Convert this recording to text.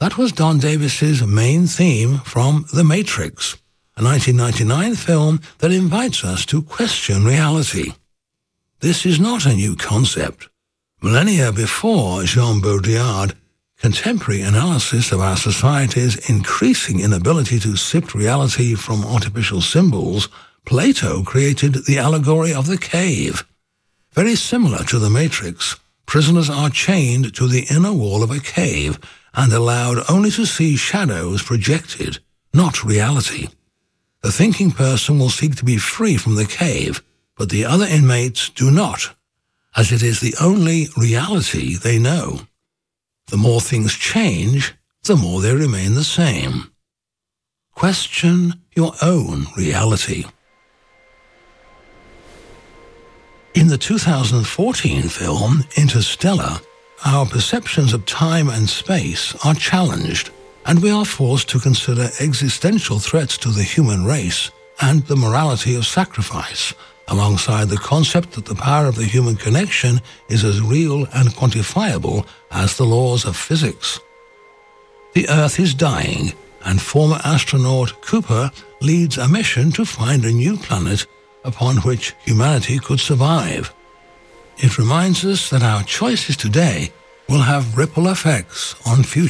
That was Don Davis's main theme from The Matrix, a 1999 film that invites us to question reality. This is not a new concept. Millennia before Jean Baudrillard, contemporary analysis of our society's increasing inability to sift reality from artificial symbols, Plato created the allegory of the cave. Very similar to The Matrix, prisoners are chained to the inner wall of a cave and allowed only to see shadows projected, not reality. The thinking person will seek to be free from the cave, but the other inmates do not, as it is the only reality they know. The more things change, the more they remain the same. Question your own reality. In the 2014 film Interstellar, our perceptions of time and space are challenged, and we are forced to consider existential threats to the human race and the morality of sacrifice, alongside the concept that the power of the human connection is as real and quantifiable as the laws of physics. The Earth is dying, and former astronaut Cooper leads a mission to find a new planet upon which humanity could survive. It reminds us that our choices today will have ripple effects on future